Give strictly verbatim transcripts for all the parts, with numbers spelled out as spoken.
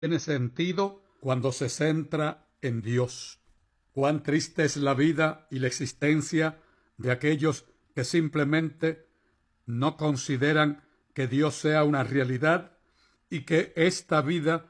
tiene sentido cuando se centra en Dios. Cuán triste es la vida y la existencia de aquellos que simplemente no consideran que Dios sea una realidad y que esta vida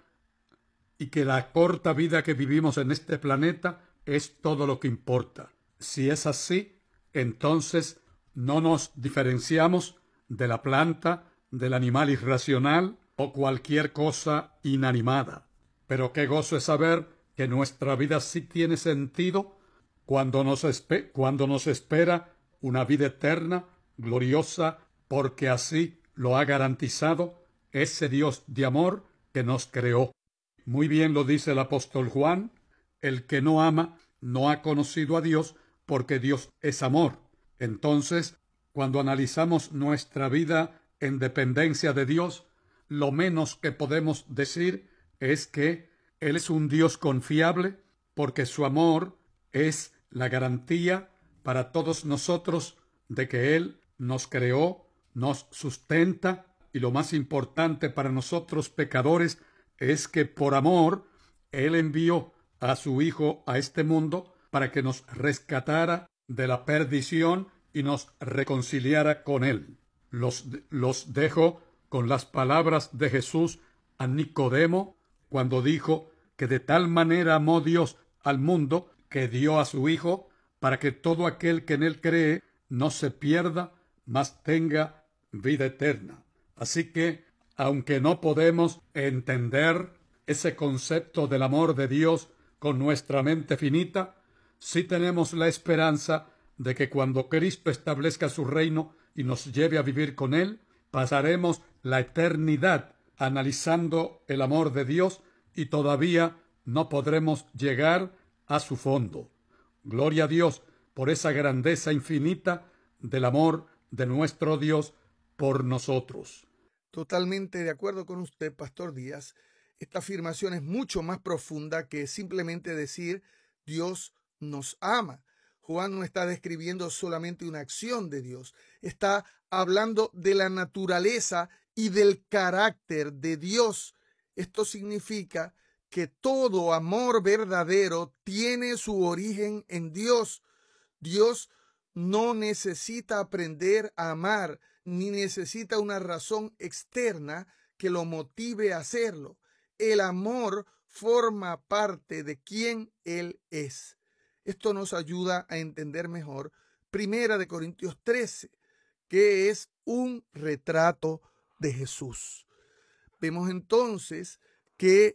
y que la corta vida que vivimos en este planeta es todo lo que importa. Si es así, entonces no nos diferenciamos de la planta, del animal irracional o cualquier cosa inanimada. Pero qué gozo es saber que nuestra vida sí tiene sentido cuando nos, espe- cuando nos espera una vida eterna, gloriosa, porque así lo ha garantizado ese Dios de amor que nos creó. Muy bien lo dice el apóstol Juan: el que no ama no ha conocido a Dios, porque Dios es amor. Entonces, cuando analizamos nuestra vida en dependencia de Dios, lo menos que podemos decir es que Él es un Dios confiable, porque su amor es la garantía para todos nosotros de que Él nos creó, nos sustenta, y lo más importante para nosotros pecadores es que por amor Él envió a su Hijo a este mundo para que nos rescatara de la perdición y nos reconciliara con Él. Los, los dejo con las palabras de Jesús a Nicodemo cuando dijo que de tal manera amó Dios al mundo que dio a su Hijo para que todo aquel que en Él cree no se pierda, mas tenga vida eterna. Así que, aunque no podemos entender ese concepto del amor de Dios con nuestra mente finita, sí tenemos la esperanza de que cuando Cristo establezca su reino y nos lleve a vivir con Él, pasaremos la eternidad analizando el amor de Dios y todavía no podremos llegar a su fondo. Gloria a Dios por esa grandeza infinita del amor de nuestro Dios por nosotros. Totalmente de acuerdo con usted, Pastor Díaz. Esta afirmación es mucho más profunda que simplemente decir Dios nos ama. Juan no está describiendo solamente una acción de Dios, está hablando de la naturaleza y del carácter de Dios. Esto significa que todo amor verdadero tiene su origen en Dios. Dios no necesita aprender a amar, ni necesita una razón externa que lo motive a hacerlo. El amor forma parte de quien Él es. Esto nos ayuda a entender mejor Primera de Corintios trece, que es un retrato de Jesús. Vemos entonces que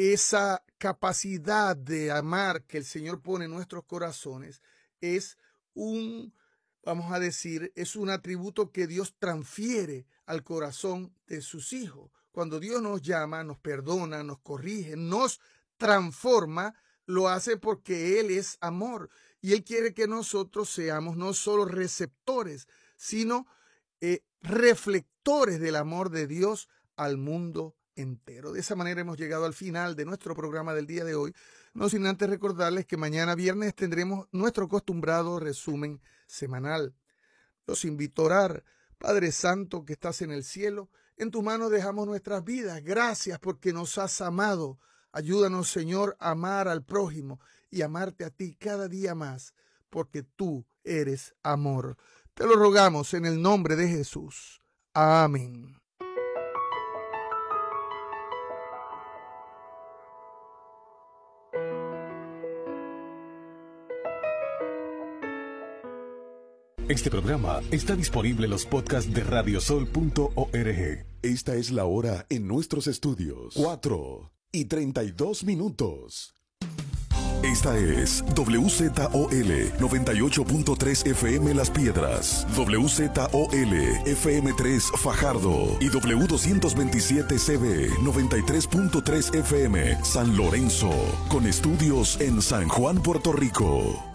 esa capacidad de amar que el Señor pone en nuestros corazones es un, vamos a decir, es un atributo que Dios transfiere al corazón de sus hijos. Cuando Dios nos llama, nos perdona, nos corrige, nos transforma, lo hace porque Él es amor y Él quiere que nosotros seamos no solo receptores, sino eh, reflectores del amor de Dios al mundo entero. De esa manera hemos llegado al final de nuestro programa del día de hoy, no sin antes recordarles que mañana viernes tendremos nuestro acostumbrado resumen semanal. Los invito a orar. Padre Santo que estás en el cielo, en tus manos dejamos nuestras vidas. Gracias porque nos has amado. Ayúdanos, Señor, a amar al prójimo y amarte a ti cada día más, porque tú eres amor. Te lo rogamos en el nombre de Jesús. Amén. Este programa está disponible en los podcasts de radiosol punto org. Esta es la hora en nuestros estudios. cuatro y treinta y dos minutos. Esta es W Z O L noventa y ocho punto tres F M Las Piedras, W Z O L F M tres Fajardo y W doscientos veintisiete C B noventa y tres punto tres F M San Lorenzo, con estudios en San Juan, Puerto Rico.